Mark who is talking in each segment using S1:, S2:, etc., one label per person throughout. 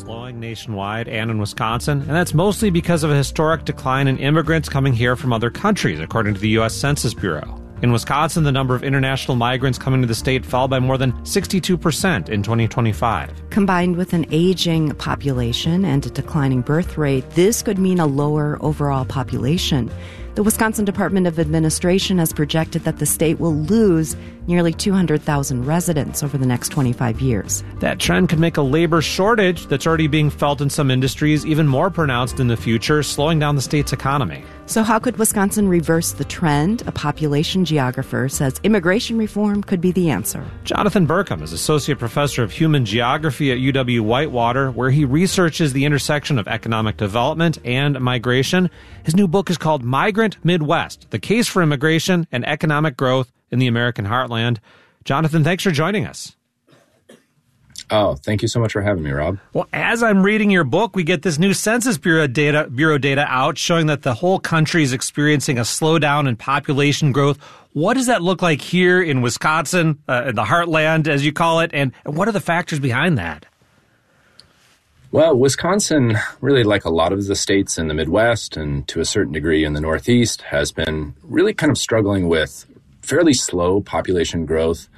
S1: slowing nationwide and in Wisconsin, and that's mostly because of a historic decline in immigrants coming here from other countries, according to the U.S. Census Bureau. In Wisconsin, the number of international migrants coming to the state fell by more than 62% in 2025.
S2: Combined with an aging population and a declining birth rate, this could mean a lower overall population. The Wisconsin Department of Administration has projected that the state will lose nearly 200,000 residents over the next 25 years.
S1: That trend could make a labor shortage that's already being felt in some industries even more pronounced in the future, slowing down the state's economy.
S2: So how could Wisconsin reverse the trend? A population geographer says immigration reform could be the answer.
S1: Jonathan Burkham is Associate Professor of Human Geography at UW-Whitewater, where he researches the intersection of economic development and migration. His new book is called Migrant Midwest, The Case for Immigration and Economic Growth in the American Heartland. Jonathan, thanks for joining us.
S3: Oh, thank you so much for having me, Rob.
S1: Well, as I'm reading your book, we get this new Census Bureau data out showing that the whole country is experiencing a slowdown in population growth. What does that look like here in Wisconsin, in the heartland, as you call it, and what are the factors behind that?
S3: Well, Wisconsin, really like a lot of the states in the Midwest and to a certain degree in the Northeast, has been really kind of struggling with fairly slow population growth,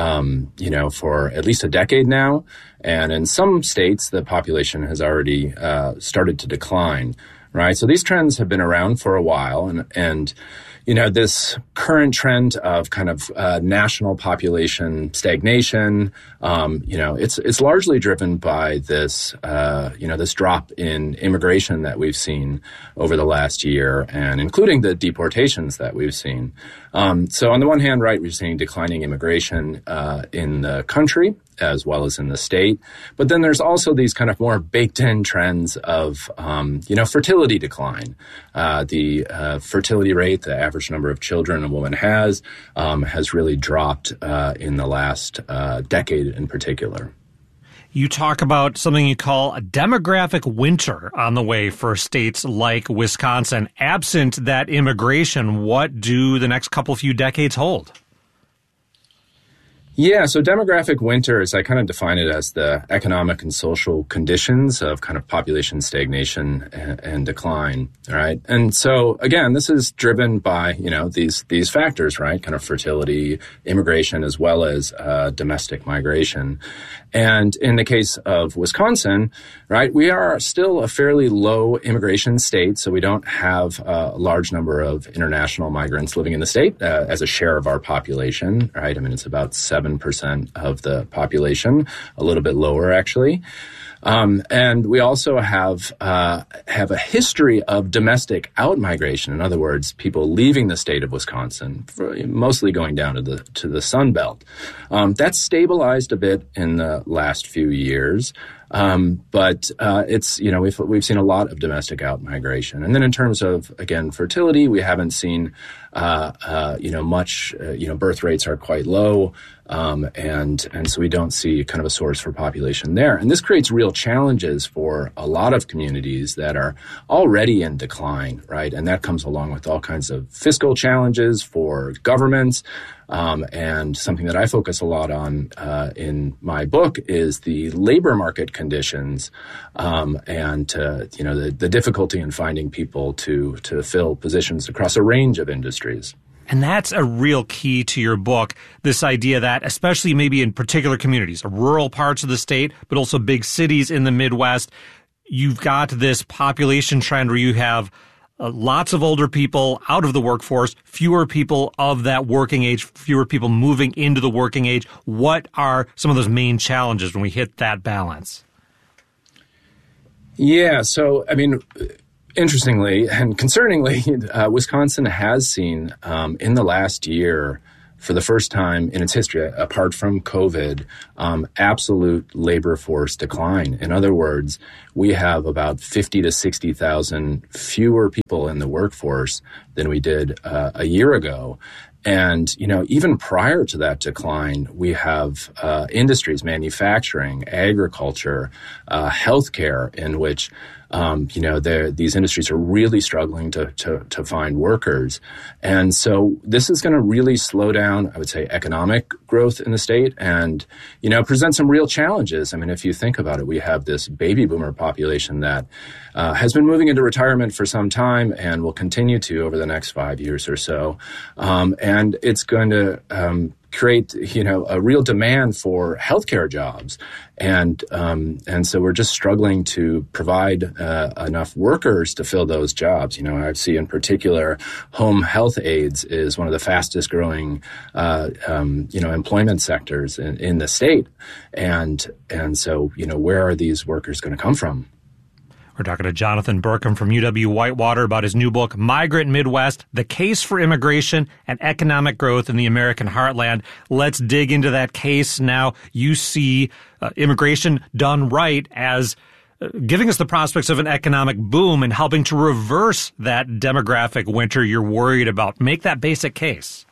S3: for at least a decade now. And in some states, the population has already started to decline, right? So these trends have been around for a while. And this current trend of kind of national population stagnation, it's largely driven by this, this drop in immigration that we've seen over the last year, and including the deportations that we've seen. So on the one hand, right, we're seeing declining immigration in the country as well as in the state. But then there's also these kind of more baked-in trends of, fertility decline. The fertility rate, the average number of children a woman has really dropped in the last decade in particular.
S1: You talk about something you call a demographic winter on the way for states like Wisconsin. Absent that immigration, what do the next few decades hold?
S3: Yeah, so demographic winter is, I kind of define it as the economic and social conditions of kind of population stagnation and decline, right? And so, again, this is driven by, these factors, right? Kind of fertility, immigration, as well as domestic migration. And in the case of Wisconsin, right, we are still a fairly low immigration state, so we don't have a large number of international migrants living in the state as a share of our population, right? I mean, it's about 7% of the population, a little bit lower, actually. And we also have a history of domestic outmigration. In other words, people leaving the state of Wisconsin, mostly going down to the Sun Belt. That's stabilized a bit in the last few years. But it's, we've seen a lot of domestic outmigration. And then in terms of, again, fertility, we haven't seen, much, birth rates are quite low. And so we don't see kind of a source for population there. And this creates real challenges for a lot of communities that are already in decline, right? And that comes along with all kinds of fiscal challenges for governments. And something that I focus a lot on in my book is the labor market conditions and the difficulty in finding people to fill positions across a range of industries.
S1: And that's a real key to your book, this idea that, especially maybe in particular communities, rural parts of the state, but also big cities in the Midwest, you've got this population trend where you have lots of older people out of the workforce, fewer people of that working age, fewer people moving into the working age. What are some of those main challenges when we hit that balance?
S3: Yeah, so, I mean, interestingly and concerningly, Wisconsin has seen in the last year, for the first time in its history, apart from COVID, absolute labor force decline. In other words, we have about 50 to 60,000 fewer people in the workforce than we did a year ago. And, even prior to that decline, we have industries, manufacturing, agriculture, healthcare, in which these industries are really struggling to find workers. And so this is going to really slow down, I would say, economic growth in the state and, present some real challenges. I mean, if you think about it, we have this baby boomer population that has been moving into retirement for some time and will continue to over the next 5 years or so. And it's going to create, a real demand for healthcare jobs. And so we're just struggling to provide enough workers to fill those jobs. I see in particular home health aides is one of the fastest growing, employment sectors in the state. And so, where are these workers going to come from?
S1: We're talking to Jonathan Berckham from UW-Whitewater about his new book, Migrant Midwest, The Case for Immigration and Economic Growth in the American Heartland. Let's dig into that case now. You see immigration done right as giving us the prospects of an economic boom and helping to reverse that demographic winter you're worried about. Make that basic case.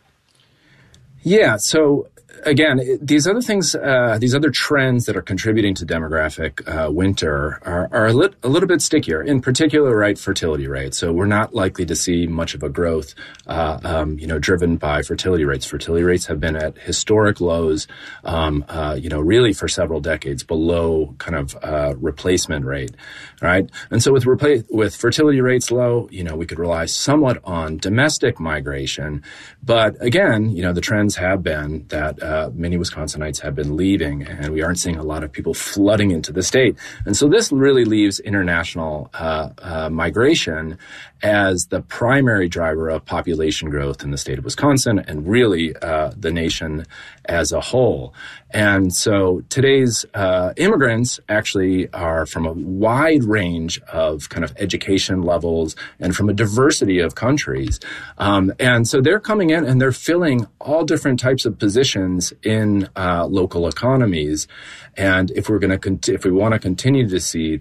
S3: Yeah, so again, these other things, these other trends that are contributing to demographic winter are a little bit stickier. In particular, right, fertility rates. So we're not likely to see much of a growth, driven by fertility rates. Fertility rates have been at historic lows, really for several decades, below kind of replacement rate, right? And so with fertility rates low, we could rely somewhat on domestic migration, but again, the trends have been that many Wisconsinites have been leaving, and we aren't seeing a lot of people flooding into the state. And so this really leaves international migration as the primary driver of population growth in the state of Wisconsin and really the nation as a whole. And so today's immigrants actually are from a wide range of kind of education levels and from a diversity of countries. And so they're coming in and they're filling all different types of positions in local economies. And if we want to continue to see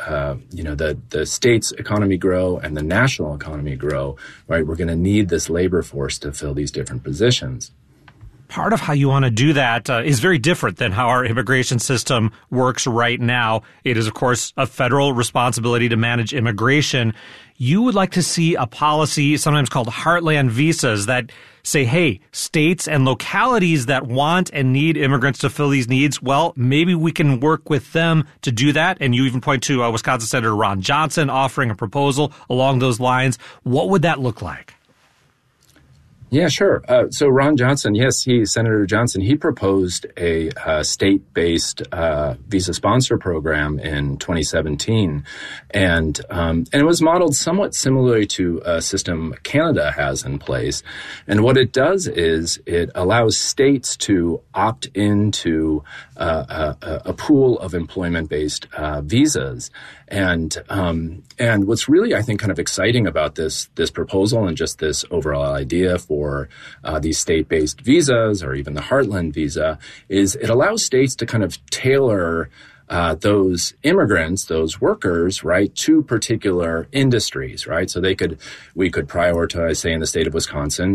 S3: the state's economy grow and the national economy grow, right, we're going to need this labor force to fill these different positions.
S1: Part of how you want to do that is very different than how our immigration system works right now. It is, of course, a federal responsibility to manage immigration. You would like to see a policy sometimes called heartland visas that say, hey, states and localities that want and need immigrants to fill these needs, well, maybe we can work with them to do that. And you even point to Wisconsin Senator Ron Johnson offering a proposal along those lines. What would that look like?
S3: Yeah, sure. So Ron Johnson, Senator Johnson, he proposed a state-based visa sponsor program in 2017, and it was modeled somewhat similarly to a system Canada has in place. And what it does is it allows states to opt into a pool of employment-based visas. And what's really, I think, kind of exciting about this proposal and just this overall idea for these state-based visas or even the Heartland visa is it allows states to kind of tailor those immigrants, those workers, right, to particular industries, right? So we could prioritize, say, in the state of Wisconsin,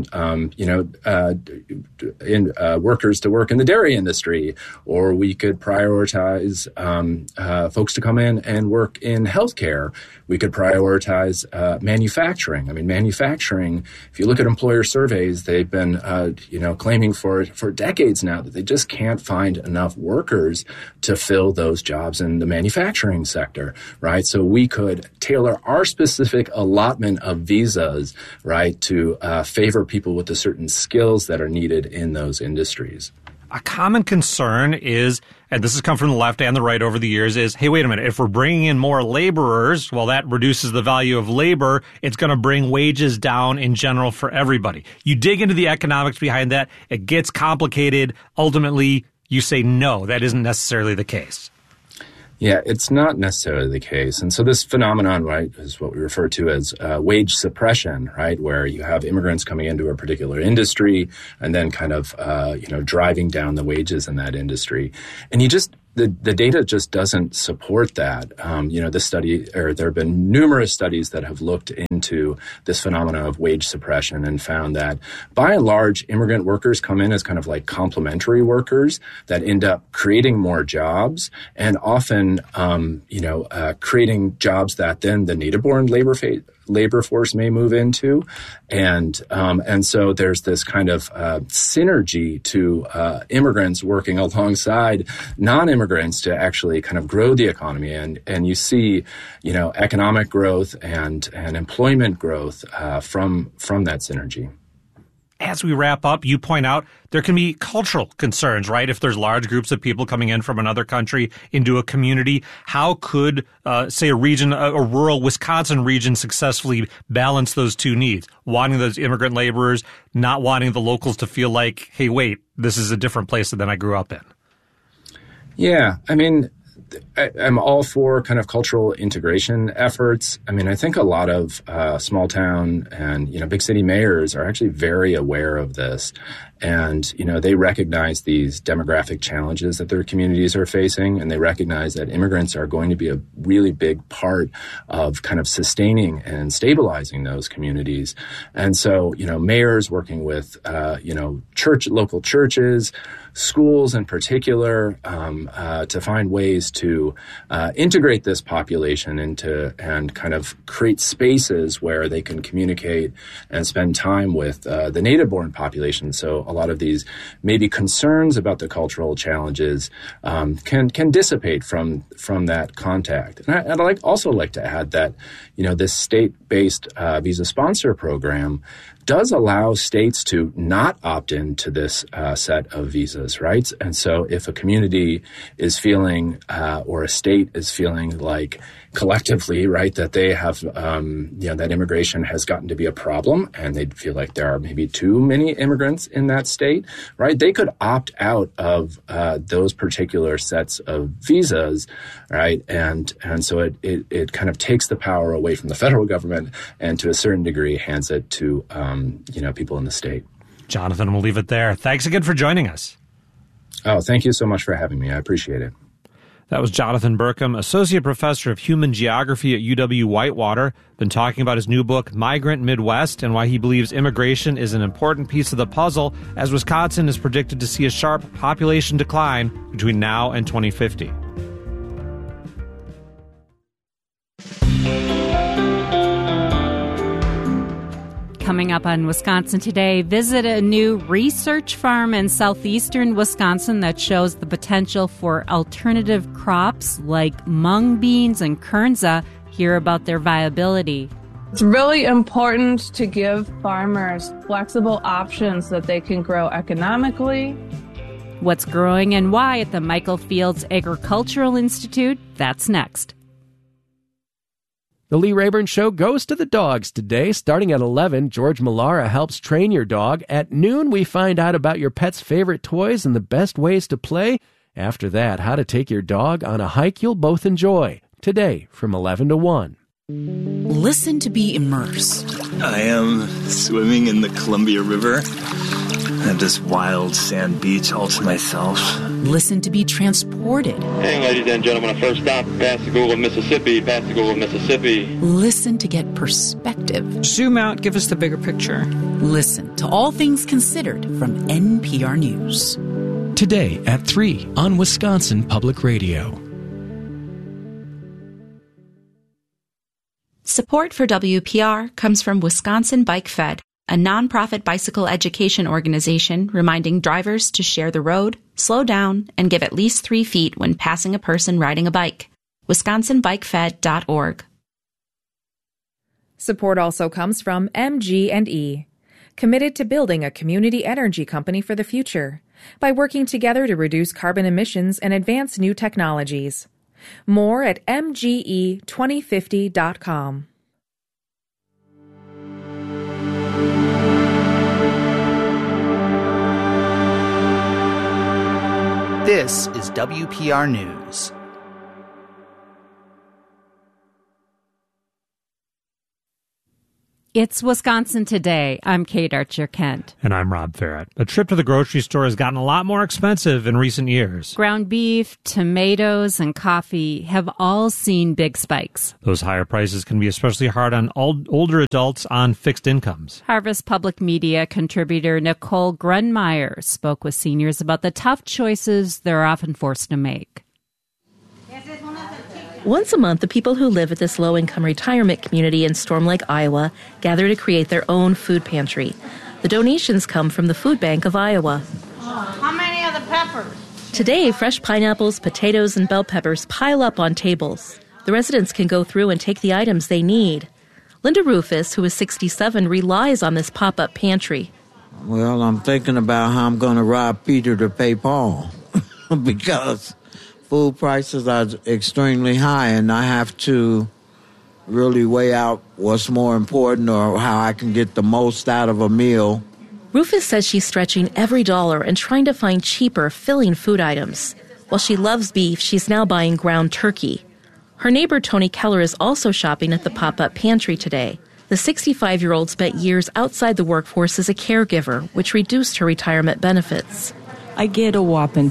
S3: workers to work in the dairy industry, or we could prioritize folks to come in and work in healthcare. We could prioritize manufacturing. I mean, manufacturing, if you look at employer surveys, they've been, claiming for decades now that they just can't find enough workers to fill those jobs in the manufacturing sector, right? So we could tailor our specific allotment of visas, right, to favor people with the certain skills that are needed in those industries.
S1: A common concern is, and this has come from the left and the right over the years, is, hey, wait a minute, if we're bringing in more laborers, well, that reduces the value of labor. It's going to bring wages down in general for everybody. You dig into the economics behind that, it gets complicated. Ultimately, you say, no, that isn't necessarily the case.
S3: Yeah, it's not necessarily the case. And so this phenomenon, right, is what we refer to as wage suppression, right, where you have immigrants coming into a particular industry and then kind of, driving down the wages in that industry. And the data just doesn't support that. This study, or there have been numerous studies that have looked into this phenomena of wage suppression and found that by and large, immigrant workers come in as kind of like complementary workers that end up creating more jobs and often, creating jobs that then the native-born labor force may move into. And so there's this kind of synergy to immigrants working alongside non-immigrants to actually kind of grow the economy. And you see, economic growth and employment growth from that synergy.
S1: As we wrap up, you point out there can be cultural concerns, right? If there's large groups of people coming in from another country into a community, how could, say, a rural Wisconsin region successfully balance those two needs? Wanting those immigrant laborers, not wanting the locals to feel like, hey, wait, this is a different place than I grew up in.
S3: Yeah, I mean, I'm all for kind of cultural integration efforts. I mean, I think a lot of small town and, big city mayors are actually very aware of this. And, they recognize these demographic challenges that their communities are facing. And they recognize that immigrants are going to be a really big part of kind of sustaining and stabilizing those communities. And so, mayors working with, local churches, schools in particular, to find ways to integrate this population and kind of create spaces where they can communicate and spend time with the native-born population. So a lot of these maybe concerns about the cultural challenges can dissipate from that contact. And I'd also like to add that this state-based visa sponsor program does allow states to not opt into this set of visas, right? And so if a community is feeling or a state is feeling like collectively, right, that they have, that immigration has gotten to be a problem and they feel like there are maybe too many immigrants in that state, right, they could opt out of those particular sets of visas, right? And so it kind of takes the power away from the federal government and to a certain degree hands it to people in the state.
S1: Jonathan, we'll leave it there. Thanks again for joining us.
S3: Oh, thank you so much for having me. I appreciate it.
S1: That was Jonathan Burkham, Associate Professor of Human Geography at UW-Whitewater, been talking about his new book, Migrant Midwest, and why he believes immigration is an important piece of the puzzle as Wisconsin is predicted to see a sharp population decline between now and 2050.
S4: Coming up on Wisconsin Today, visit a new research farm in southeastern Wisconsin that shows the potential for alternative crops like mung beans and kernza. Hear about their viability.
S5: It's really important to give farmers flexible options that they can grow economically.
S4: What's growing and why at the Michael Fields Agricultural Institute? That's next.
S6: The Lee Rayburn Show goes to the dogs today. Starting at 11, George Malara helps train your dog. At noon, we find out about your pet's favorite toys and the best ways to play. After that, how to take your dog on a hike you'll both enjoy. Today, from 11 to 1.
S7: Listen to be immersed.
S8: I am swimming in the Columbia River. I have this wild sand beach all to myself.
S7: Listen to be transported.
S9: Hey, ladies and gentlemen, first stop, Pascagoula, Mississippi, Pascagoula, Mississippi.
S7: Listen to get perspective.
S10: Zoom out, give us the bigger picture.
S7: Listen to All Things Considered from NPR News.
S11: Today at 3 on Wisconsin Public Radio.
S12: Support for WPR comes from Wisconsin Bike Fed, a nonprofit bicycle education organization reminding drivers to share the road, slow down, and give at least 3 feet when passing a person riding a bike. WisconsinBikeFed.org.
S13: Support also comes from MG&E, committed to building a community energy company for the future by working together to reduce carbon emissions and advance new technologies. More at mge2050.com.
S14: This is WPR News.
S4: It's Wisconsin Today. I'm Kate Archer-Kent.
S1: And I'm Rob Farrett. A trip to the grocery store has gotten a lot more expensive in recent years.
S4: Ground beef, tomatoes, and coffee have all seen big spikes.
S1: Those higher prices can be especially hard on older adults on fixed incomes.
S4: Harvest Public Media contributor Nicole Grunmeyer spoke with seniors about the tough choices they're often forced to make.
S15: Once a month, the people who live at this low-income retirement community in Storm Lake, Iowa, gather to create their own food pantry. The donations come from the Food Bank of Iowa.
S16: How many of the peppers?
S15: Today, fresh pineapples, potatoes, and bell peppers pile up on tables. The residents can go through and take the items they need. Linda Rufus, who is 67, relies on this pop-up pantry.
S17: Well, I'm thinking about how I'm going to rob Peter to pay Paul because food prices are extremely high, and I have to really weigh out what's more important or how I can get the most out of a meal.
S15: Rufus says she's stretching every dollar and trying to find cheaper, filling food items. While she loves beef, she's now buying ground turkey. Her neighbor, Tony Keller, is also shopping at the pop-up pantry today. The 65-year-old spent years outside the workforce as a caregiver, which reduced her retirement benefits.
S18: I get a whopping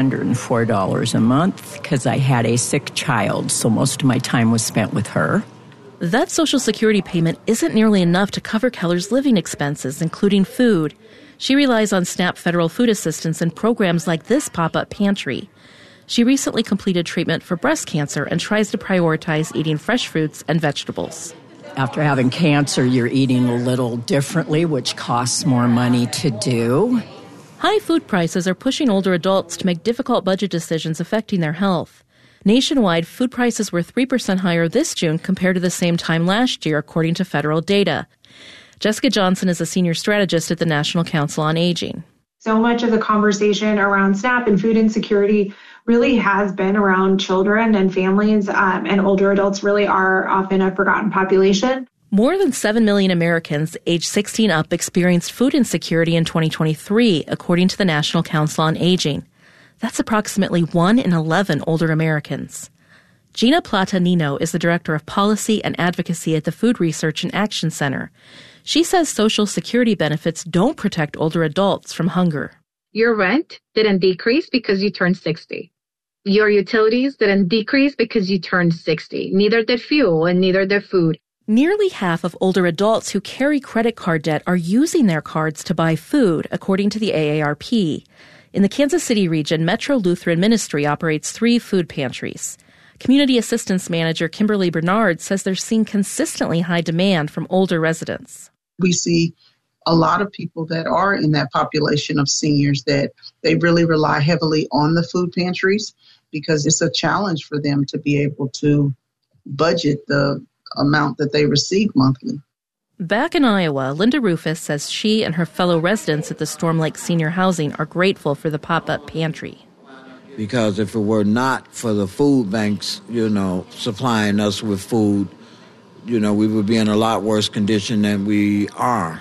S18: $304 a month because I had a sick child, so most of my time was spent with her.
S15: That Social Security payment isn't nearly enough to cover Keller's living expenses, including food. She relies on SNAP federal food assistance and programs like this pop-up pantry. She recently completed treatment for breast cancer and tries to prioritize eating fresh fruits and vegetables.
S18: After having cancer, you're eating a little differently, which costs more money to do.
S15: High food prices are pushing older adults to make difficult budget decisions affecting their health. Nationwide, food prices were 3% higher this June compared to the same time last year, according to federal data. Jessica Johnson is a senior strategist at the National Council on Aging.
S19: So much of the conversation around SNAP and food insecurity really has been around children and families, and older adults really are often a forgotten population.
S15: More than 7 million Americans aged 16 up experienced food insecurity in 2023, according to the National Council on Aging. That's approximately 1 in 11 older Americans. Gina Plata-Nino is the Director of Policy and Advocacy at the Food Research and Action Center. She says Social Security benefits don't protect older adults from hunger.
S20: Your rent didn't decrease because you turned 60. Your utilities didn't decrease because you turned 60. Neither did fuel and neither did food.
S15: Nearly half of older adults who carry credit card debt are using their cards to buy food, according to the AARP. In the Kansas City region, Metro Lutheran Ministry operates 3 food pantries. Community Assistance Manager Kimberly Bernard says they're seeing consistently high demand from older residents.
S21: We see a lot of people that are in that population of seniors that they really rely heavily on the food pantries because it's a challenge for them to be able to budget the amount that they receive monthly.
S15: Back in Iowa, Linda Rufus says she and her fellow residents at the Storm Lake Senior Housing are grateful for the pop-up pantry.
S17: Because if it were not for the food banks, supplying us with food, we would be in a lot worse condition than we are.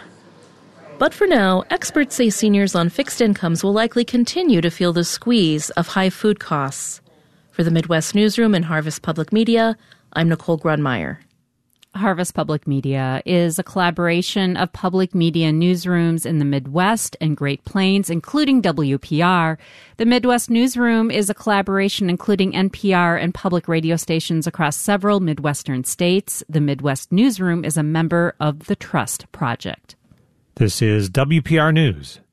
S15: But for now, experts say seniors on fixed incomes will likely continue to feel the squeeze of high food costs. For the Midwest Newsroom and Harvest Public Media, I'm Nicole Grunmeyer.
S4: Harvest Public Media is a collaboration of public media newsrooms in the Midwest and Great Plains, including WPR. The Midwest Newsroom is a collaboration including NPR and public radio stations across several Midwestern states. The Midwest Newsroom is a member of the Trust Project.
S1: This is WPR News.